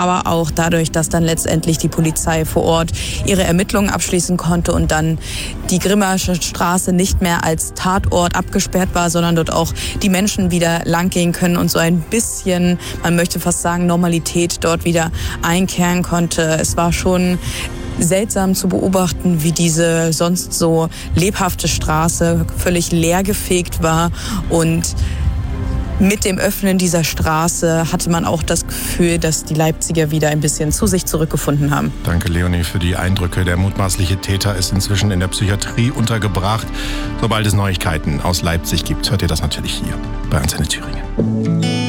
aber auch dadurch, dass dann letztendlich die Polizei vor Ort ihre Ermittlungen abschließen konnte und dann die Grimmacher Straße nicht mehr als Tatort abgesperrt war, sondern dort auch die Menschen wieder langgehen können und so ein bisschen, man möchte fast sagen, Normalität dort wieder einkehren konnte. Es war schon seltsam zu beobachten, wie diese sonst so lebhafte Straße völlig leergefegt war, und mit dem Öffnen dieser Straße hatte man auch das Gefühl, dass die Leipziger wieder ein bisschen zu sich zurückgefunden haben. Danke, Leonie, für die Eindrücke. Der mutmaßliche Täter ist inzwischen in der Psychiatrie untergebracht. Sobald es Neuigkeiten aus Leipzig gibt, hört ihr das natürlich hier bei Antenne Thüringen.